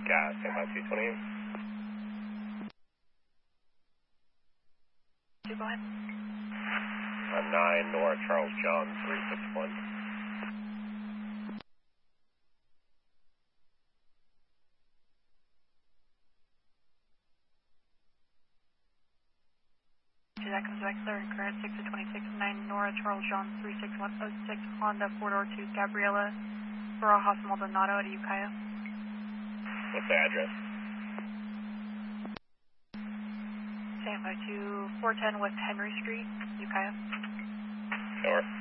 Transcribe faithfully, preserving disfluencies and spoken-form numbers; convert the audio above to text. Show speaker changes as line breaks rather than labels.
gas, stand by two twenty.
Go ahead.
Uh, nine, Nora Charles John, three six one.
That comes back there, current six to twenty-six, nine, Nora Charles John, three six one oh six, Honda four door two, Gabriella, Barajas Maldonado at Ukiah.
What's the address?
Stand by to four ten West Henry Street, Ukiah.
Over.